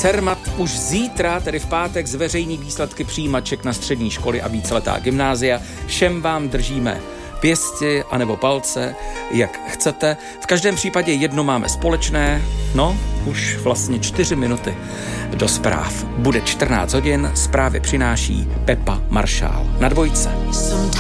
Cermat už zítra, tedy v pátek, zveřejní výsledky přijímaček na střední školy a víceletá gymnázia. Všem vám držíme pěsti anebo palce, jak chcete. V každém případě jedno máme společné, už vlastně 4 minuty do zpráv. Bude 14 hodin, zprávy přináší Pepa Maršál na Dvojce.